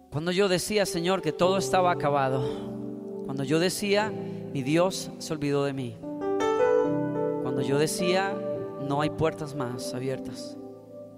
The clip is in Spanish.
Cuando yo decía, Señor, que todo estaba acabado. Cuando yo decía, mi Dios se olvidó de mí. Cuando yo decía, no hay puertas más abiertas.